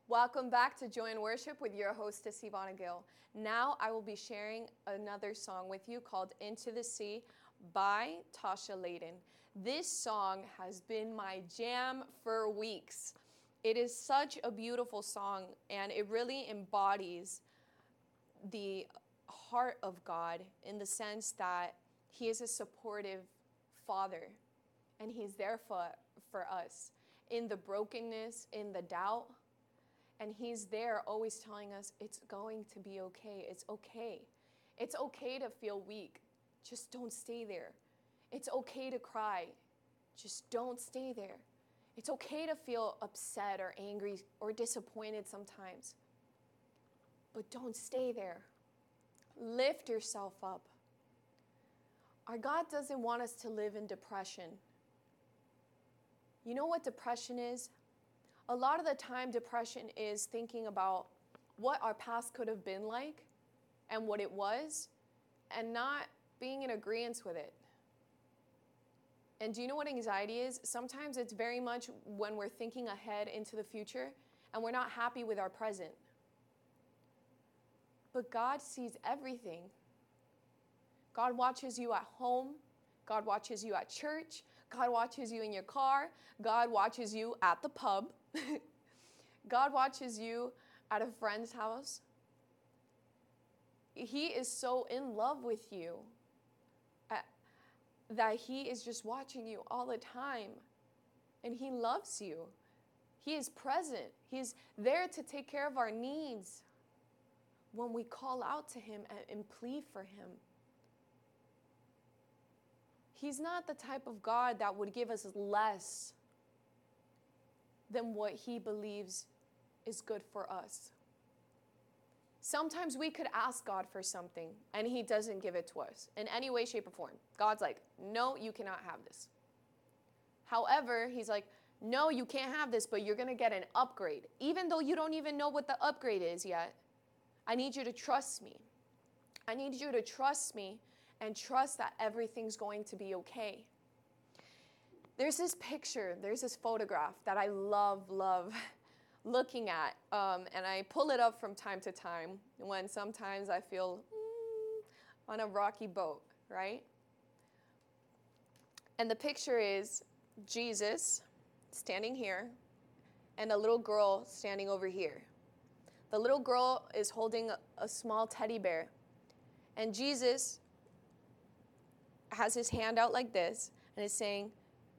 Welcome back to Joy in Worship with your hostess, Ivana Gill. Now I will be sharing another song with you called Into the Sea by Tasha Layden. This song has been my jam for weeks. It is such a beautiful song, and it really embodies the heart of God in the sense that He is a supportive Father, and He's there for us in the brokenness, in the doubt. And He's there always telling us, it's going to be okay. It's okay. It's okay to feel weak. Just don't stay there. It's okay to cry. Just don't stay there. It's okay to feel upset or angry or disappointed sometimes. But don't stay there. Lift yourself up. Our God doesn't want us to live in depression. You know what depression is? A lot of the time, depression is thinking about what our past could have been like and what it was, and not being in agreement with it. And do you know what anxiety is? Sometimes it's very much when we're thinking ahead into the future and we're not happy with our present. But God sees everything. God watches you at home. God watches you at church. God watches you in your car. God watches you at the pub. God watches you at a friend's house. He is so in love with you that He is just watching you all the time. And He loves you. He is present. He's there to take care of our needs when we call out to Him and plead for Him. He's not the type of God that would give us less than what He believes is good for us. Sometimes we could ask God for something and He doesn't give it to us in any way, shape, or form. God's like, no, you cannot have this. However, He's like, no, you can't have this, but you're going to get an upgrade. Even though you don't even know what the upgrade is yet, I need you to trust me. I need you to trust me and trust that everything's going to be okay. There's this picture, there's this photograph that I love looking at, and I pull it up from time to time when sometimes I feel on a rocky boat, right? And the picture is Jesus standing here and a little girl standing over here. The little girl is holding a small teddy bear, and Jesus has his hand out like this and is saying,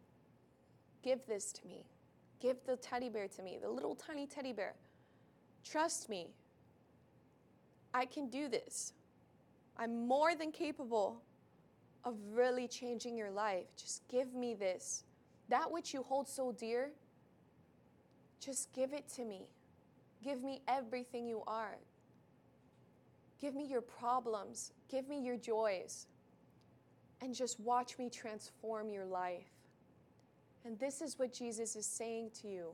give this to me. Give the teddy bear to me, the little tiny teddy bear. Trust me. I can do this. I'm more than capable of really changing your life. Just give me this. That which you hold so dear, just give it to me. Give me everything you are. Give me your problems. Give me your joys. And just watch me transform your life. And this is what Jesus is saying to you.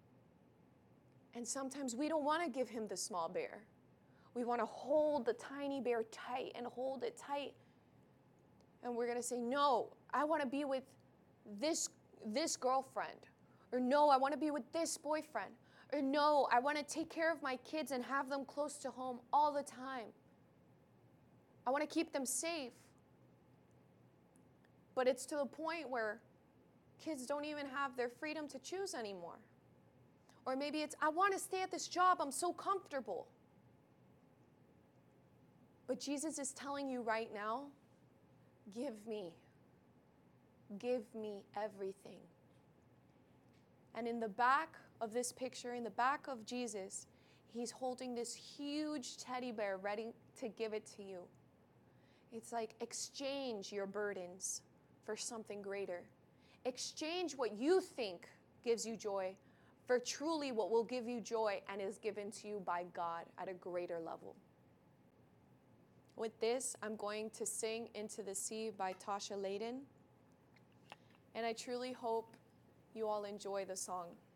And sometimes we don't want to give Him the small bear. We want to hold the tiny bear tight and hold it tight. And we're going to say, no, I want to be with this girlfriend. Or no, I want to be with this boyfriend. Or no, I want to take care of my kids and have them close to home all the time. I want to keep them safe. But it's to the point where kids don't even have their freedom to choose anymore. Or maybe it's, I want to stay at this job, I'm so comfortable. But Jesus is telling you right now, give me everything. And in the back of this picture, in the back of Jesus, He's holding this huge teddy bear ready to give it to you. It's like, exchange your burdens for something greater. Exchange what you think gives you joy for truly what will give you joy and is given to you by God at a greater level. With this, I'm going to sing Into the Sea by Tasha Layden. And I truly hope you all enjoy the song.